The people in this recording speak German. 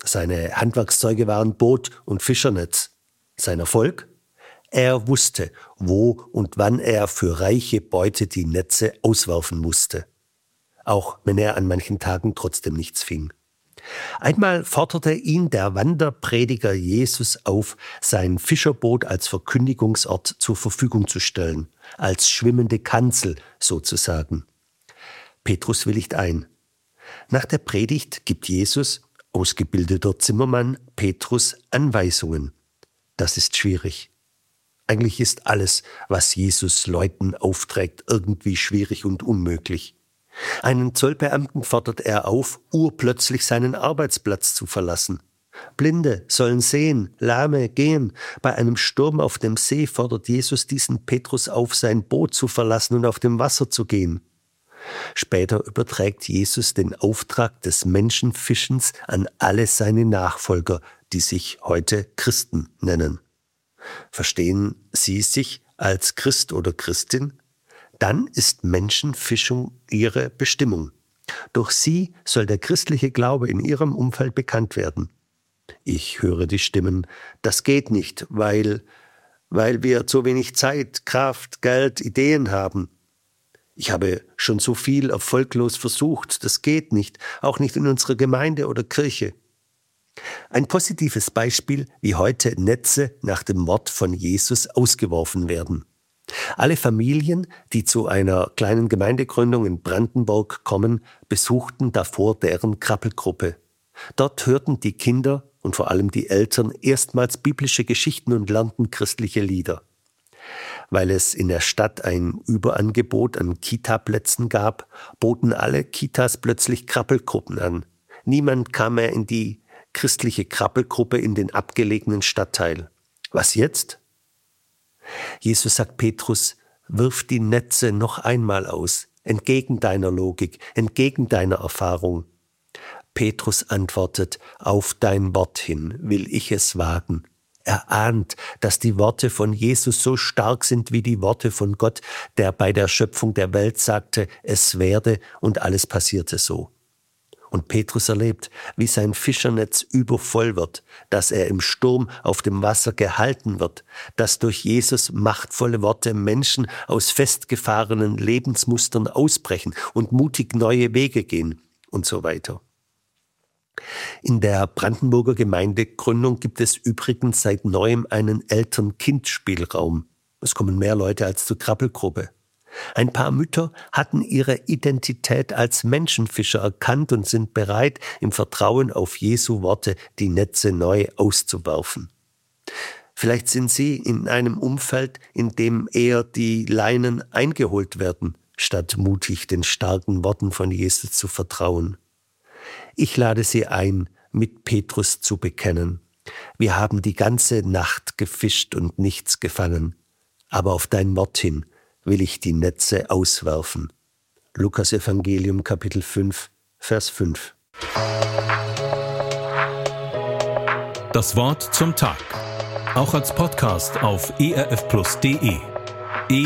Seine Handwerkszeuge waren Boot und Fischernetz. Sein Erfolg? Er wusste, wo und wann er für reiche Beute die Netze auswerfen musste. Auch wenn er an manchen Tagen trotzdem nichts fing. Einmal forderte ihn der Wanderprediger Jesus auf, sein Fischerboot als Verkündigungsort zur Verfügung zu stellen, als schwimmende Kanzel sozusagen. Petrus willigt ein. Nach der Predigt gibt Jesus, ausgebildeter Zimmermann, Petrus Anweisungen. Das ist schwierig. Eigentlich ist alles, was Jesus Leuten aufträgt, irgendwie schwierig und unmöglich. Einen Zollbeamten fordert er auf, urplötzlich seinen Arbeitsplatz zu verlassen. Blinde sollen sehen, Lahme gehen. Bei einem Sturm auf dem See fordert Jesus diesen Petrus auf, sein Boot zu verlassen und auf dem Wasser zu gehen. Später überträgt Jesus den Auftrag des Menschenfischens an alle seine Nachfolger, die sich heute Christen nennen. Verstehen Sie sich als Christ oder Christin? Dann ist Menschenfischung Ihre Bestimmung. Durch Sie soll der christliche Glaube in Ihrem Umfeld bekannt werden. Ich höre die Stimmen, das geht nicht, weil wir zu wenig Zeit, Kraft, Geld, Ideen haben. Ich habe schon so viel erfolglos versucht, das geht nicht, auch nicht in unserer Gemeinde oder Kirche. Ein positives Beispiel, wie heute Netze nach dem Wort von Jesus ausgeworfen werden. Alle Familien, die zu einer kleinen Gemeindegründung in Brandenburg kommen, besuchten davor deren Krabbelgruppe. Dort hörten die Kinder und vor allem die Eltern erstmals biblische Geschichten und lernten christliche Lieder. Weil es in der Stadt ein Überangebot an Kita-Plätzen gab, boten alle Kitas plötzlich Krabbelgruppen an. Niemand kam mehr in die christliche Krabbelgruppe in den abgelegenen Stadtteil. Was jetzt? Jesus sagt Petrus, wirf die Netze noch einmal aus, entgegen deiner Logik, entgegen deiner Erfahrung. Petrus antwortet, auf dein Wort hin will ich es wagen. Er ahnt, dass die Worte von Jesus so stark sind wie die Worte von Gott, der bei der Schöpfung der Welt sagte, es werde, und alles passierte so. Und Petrus erlebt, wie sein Fischernetz übervoll wird, dass er im Sturm auf dem Wasser gehalten wird, dass durch Jesus machtvolle Worte Menschen aus festgefahrenen Lebensmustern ausbrechen und mutig neue Wege gehen und so weiter. In der Brandenburger Gemeindegründung gibt es übrigens seit neuem einen Eltern-Kind-Spielraum. Es kommen mehr Leute als zur Krabbelgruppe. Ein paar Mütter hatten ihre Identität als Menschenfischer erkannt und sind bereit, im Vertrauen auf Jesu Worte die Netze neu auszuwerfen. Vielleicht sind Sie in einem Umfeld, in dem eher die Leinen eingeholt werden, statt mutig den starken Worten von Jesus zu vertrauen. Ich lade Sie ein, mit Petrus zu bekennen. Wir haben die ganze Nacht gefischt und nichts gefangen, aber auf dein Wort hin will ich die Netze auswerfen. Lukas Evangelium Kapitel 5, Vers 5. Das Wort zum Tag. Auch als Podcast auf erfplus.de.